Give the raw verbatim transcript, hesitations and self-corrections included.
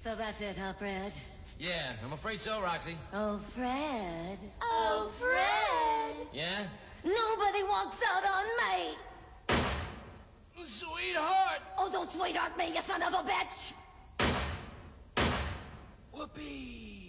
So that's it, huh, Fred? Yeah, I'm afraid so, Roxy. Oh, Fred. Oh, Fred! Yeah? Nobody walks out on me! Sweetheart! Oh, don't sweetheart me, you son of a bitch! Whoopee!